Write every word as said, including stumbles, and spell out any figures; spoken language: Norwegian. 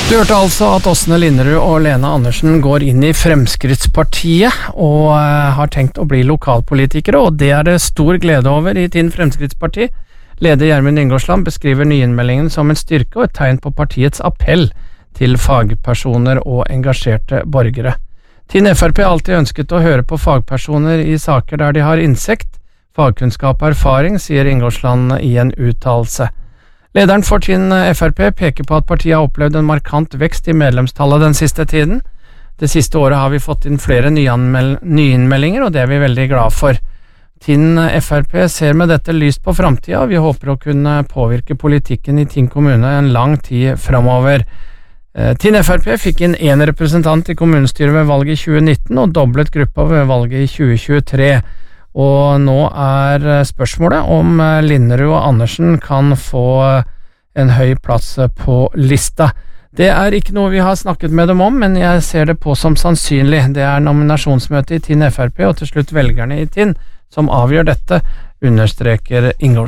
Du hørte altså at Åsne Linderud og Lena Andersen går inn i Fremskrittspartiet og har tenkt å bli lokalpolitikere, og det er det stor glede over i Tinn Fremskrittsparti. Leder Gjermund Ingoldsland beskriver nyinnmeldingen som en styrke og et tegn på partiets appell til fagpersoner og engasjerte borgere. Tinn F R P har alltid ønsket å høre på fagpersoner i saker der de har innsikt, fagkunnskap og erfaring, sier Ingoldsland i en uttalelse. Lederen for Tinn F R P peker på at partiet har opplevd en markant vekst i medlemstallet den siste tiden. Det siste året har vi fått inn flere nyinnmeldinger, og det er vi veldig glad for. Tinn F R P ser med dette lyst på fremtiden, og vi håper å kunne påvirke politikken i Tinn kommune en lang tid fremover. Tinn F R P fikk inn en representant i kommunestyret ved valget i tjue nitten, og doblet gruppa ved valget i tjue tjuetre. Og nå er spørsmålet om Linderud og Andersen kan få en høy plass på lista. Det er ikke noe vi har snakket med dem om, men jeg ser det på som sannsynlig. Det er nominasjonsmøte i Tinn F R P og til slutt velgerne i Tinn som avgjør dette, understreker Ingoldsland.